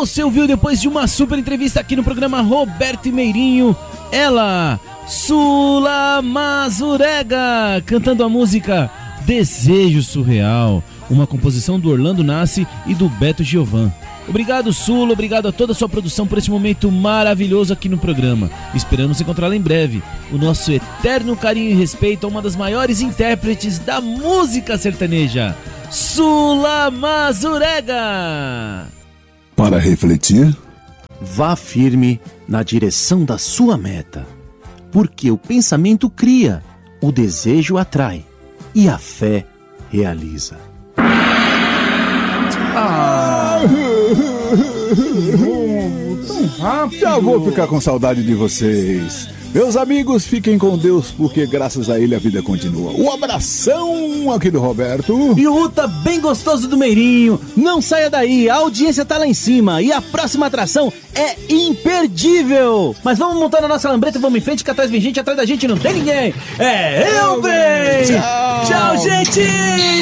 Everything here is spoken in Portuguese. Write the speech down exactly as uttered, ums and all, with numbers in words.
você ouviu depois de uma super entrevista aqui no programa Roberto e Meirinho, ela, Sula Mazurega, cantando a música Desejo Surreal, uma composição do Orlando Nassi e do Beto Giovan. Obrigado, Sula, obrigado a toda a sua produção por esse momento maravilhoso aqui no programa. Esperamos encontrá-la em breve. O nosso eterno carinho e respeito a uma das maiores intérpretes da música sertaneja, Sula Mazurega. Para refletir, vá firme na direção da sua meta, porque o pensamento cria, o desejo atrai e a fé realiza. Ah, tão rápido. Já vou ficar com saudade de vocês. Meus amigos, fiquem com Deus, porque graças a ele a vida continua. Um abração aqui do Roberto. E o Ruta bem gostoso do Meirinho. Não saia daí, a audiência tá lá em cima e a próxima atração é imperdível. Mas vamos montar na nossa lambreta, vamos em frente, que atrás vem gente, atrás da gente não tem ninguém. É eu, bem! Tchau, Tchau, gente!